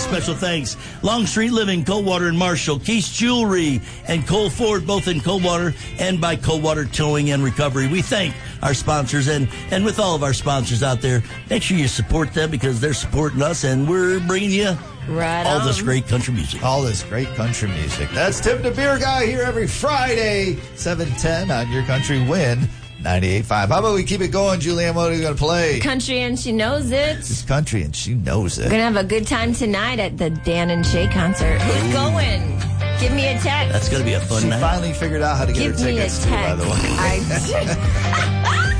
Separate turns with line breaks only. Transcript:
special thanks. Long Street Living, Coldwater and Marshall, Keith's Jewelry, and Cole Ford, both in Coldwater, and by Coldwater Towing and Recovery. We thank our sponsors, and with all of our sponsors out there, make sure you support them because they're supporting us, and we're bringing you all this great country music.
All this great country music. That's Tim the Beer Guy here every Friday, 7:10 on Your Country Win 98.5. How about we keep it going, Julianne? What are you going to play?
Country and She Knows It.
It's country and she knows it.
We're going to have a good time tonight at the Dan and Shay concert. Who's going? Give me a text.
That's going to be a fun night.
She finally figured out how to get her tickets, too, by the way.